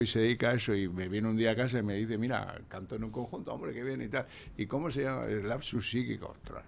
y se dedica a eso y me viene un día a casa y me dice, mira, canto en un conjunto, hombre, qué bien y tal. ¿Y cómo se llama? El lapsus psíquico. Ostras,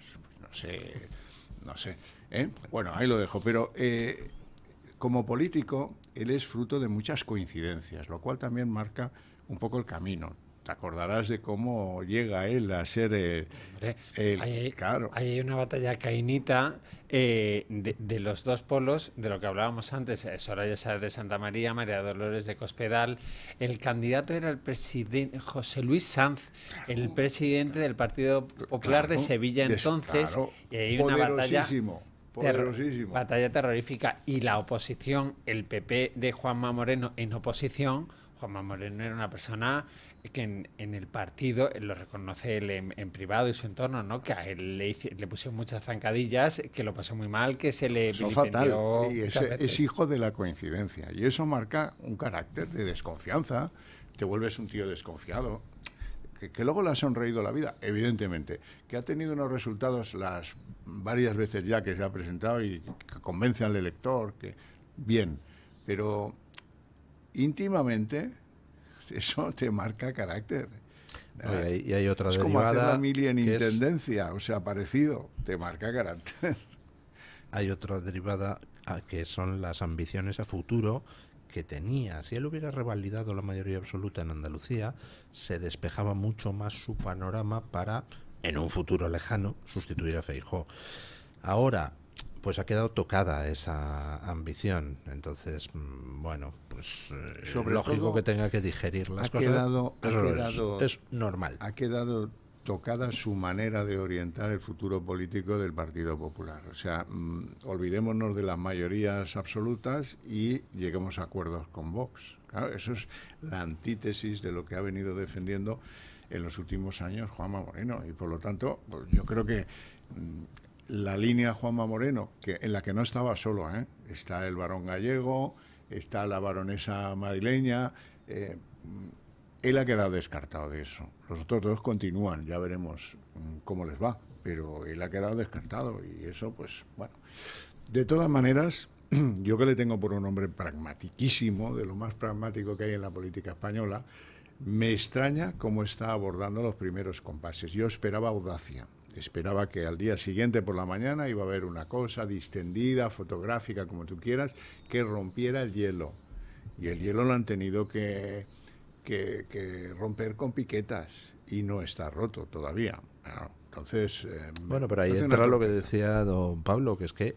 no sé. Bueno, ahí lo dejo. Pero como político, él es fruto de muchas coincidencias, lo cual también marca un poco el camino. Te acordarás de cómo llega él a ser Hombre, claro. hay una batalla cainita de los dos polos, de lo que hablábamos antes, Soraya Sáez de Santa María, María Dolores de Cospedal. El candidato era el presidente José Luis Sanz, el presidente del Partido Popular de Sevilla entonces, claro, y hay una batalla poderosísimo. batalla terrorífica, y la oposición, el PP de Juanma Moreno en oposición. Juanma Moreno era una persona que en el partido, lo reconoce él en privado y su entorno, ¿no? Que a él le pusieron muchas zancadillas, que lo pasó muy mal, que se le Eso fatal. Y muchas veces. es hijo de la coincidencia. Y eso marca un carácter de desconfianza. Te vuelves un tío desconfiado. Que luego le ha sonreído la vida, evidentemente. Que ha tenido unos resultados las varias veces ya que se ha presentado y que convence al elector. Que bien. Pero íntimamente eso te marca carácter. Oye, y hay otra es derivada, como hacer la mili en que intendencia, o sea, parecido, te marca carácter. hay otra derivada que son las ambiciones a futuro que tenía. Si él hubiera revalidado la mayoría absoluta en Andalucía, se despejaba mucho más su panorama para, en un futuro lejano, sustituir a Feijóo. Ahora, pues ha quedado tocada esa ambición. Entonces, bueno, pues lógico que tenga que digerir las cosas. Es normal. Ha quedado tocada su manera de orientar el futuro político del Partido Popular. O sea, olvidémonos de las mayorías absolutas y lleguemos a acuerdos con Vox. Claro, eso es la antítesis de lo que ha venido defendiendo en los últimos años Juanma Moreno. Y por lo tanto, pues yo creo que la línea Juanma Moreno, en la que no estaba solo, está el varón gallego, está la baronesa madrileña, él ha quedado descartado de eso. Los otros dos continúan, ya veremos cómo les va, pero él ha quedado descartado y eso, pues, bueno. De todas maneras, yo que le tengo por un hombre pragmatiquísimo, de lo más pragmático que hay en la política española, me extraña cómo está abordando los primeros compases. Yo esperaba audacia. Esperaba que al día siguiente por la mañana iba a haber una cosa distendida, fotográfica, como tú quieras, que rompiera el hielo. Y el hielo lo han tenido que romper con piquetas y no está roto todavía. Bueno, entonces... bueno, pero ahí entra lo que decía don Pablo, que es que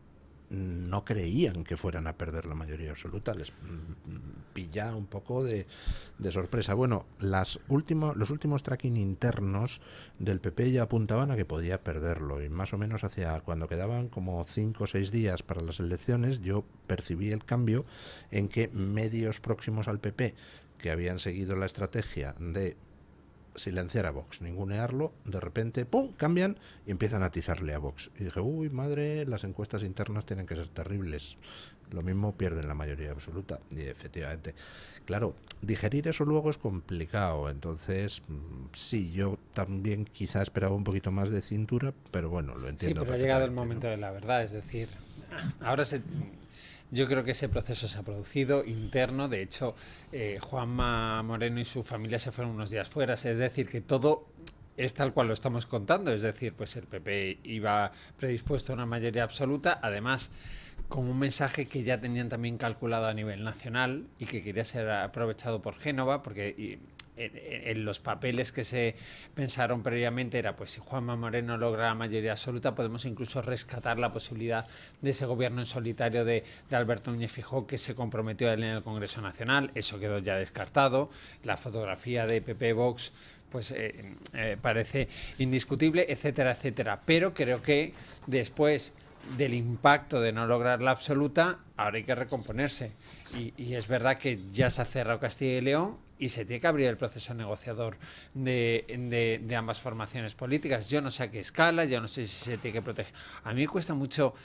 no creían que fueran a perder la mayoría absoluta, les pilla un poco de sorpresa. Bueno, los últimos tracking internos del PP ya apuntaban a que podía perderlo, y más o menos hacia cuando quedaban como 5 o 6 días para las elecciones, yo percibí el cambio en que medios próximos al PP, que habían seguido la estrategia de silenciar a Vox, ningunearlo, de repente, ¡pum!, cambian y empiezan a atizarle a Vox. Y dije, uy, madre, las encuestas internas tienen que ser terribles. Lo mismo pierden la mayoría absoluta. Y efectivamente, claro, digerir eso luego es complicado. Entonces, sí, yo también quizá esperaba un poquito más de cintura, pero bueno, lo entiendo. Sí, pero ha llegado el momento de la verdad, es decir, ahora yo creo que ese proceso se ha producido interno. De hecho, Juanma Moreno y su familia se fueron unos días fuera. Es decir, que todo es tal cual lo estamos contando. Es decir, pues el PP iba predispuesto a una mayoría absoluta. Además, con un mensaje que ya tenían también calculado a nivel nacional y que quería ser aprovechado por Génova, porque en los papeles que se pensaron previamente era, pues si Juanma Moreno logra la mayoría absoluta, podemos incluso rescatar la posibilidad de ese gobierno en solitario de Alberto Núñez Feijóo, que se comprometió a él en el Congreso Nacional. Eso quedó ya descartado. La fotografía de PP Vox pues parece indiscutible, etcétera, etcétera. Pero creo que después del impacto de no lograr la absoluta, ahora hay que recomponerse. Y es verdad que ya se ha cerrado Castilla y León y se tiene que abrir el proceso negociador de ambas formaciones políticas. Yo no sé a qué escala, yo no sé si se tiene que proteger. A mí me cuesta mucho...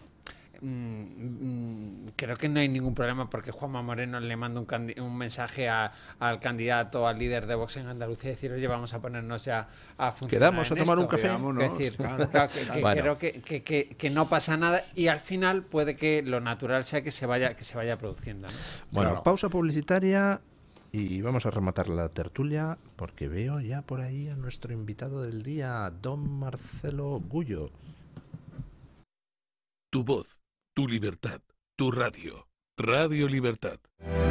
creo que no hay ningún problema porque Juanma Moreno le manda un mensaje al candidato, al líder de Vox en Andalucía, y decir, oye, vamos a ponernos ya a funcionar. Quedamos a tomar un café. Es decir, creo que no pasa nada y al final puede que lo natural sea que se vaya produciendo, ¿no? Bueno, Claro. Pausa publicitaria Y vamos a rematar la tertulia porque veo ya por ahí a nuestro invitado del día, don Marcelo Gullo. Tu voz, tu libertad, tu radio. Radio Libertad.